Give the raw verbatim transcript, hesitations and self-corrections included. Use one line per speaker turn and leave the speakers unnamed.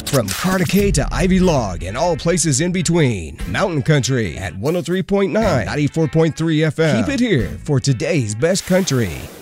From Cartacay to Ivy Log and all places in between. Mountain Country at one oh three point nine, ninety-four point three F M. Keep it here for today's best country.